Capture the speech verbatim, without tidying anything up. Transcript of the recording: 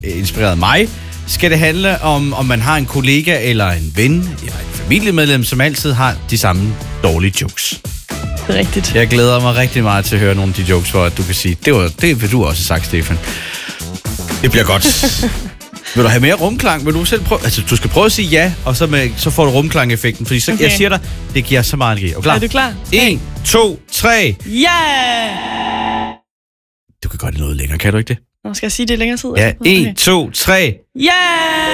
inspireret mig, skal det handle om, om man har en kollega eller en ven eller en familiemedlem, som altid har de samme dårlige jokes. Det er rigtigt. Jeg glæder mig rigtig meget til at høre nogle af de jokes, hvor du kan sige, det, var, det vil du også have sagt, Stefan. Det bliver godt. Vil du have mere rumklang? Vil du selv prøve? Altså, du skal prøve at sige ja, og så, med, så får du rumklang-effekten. Fordi så, okay. Jeg siger dig, det giver så meget energi. Er du klar? Er du klar? En, to, tre. Ja! Yeah! Du kan gøre det noget længere, kan du ikke det? Nå, skal jeg sige det i længere tid? Ja, en, to, tre. Ja!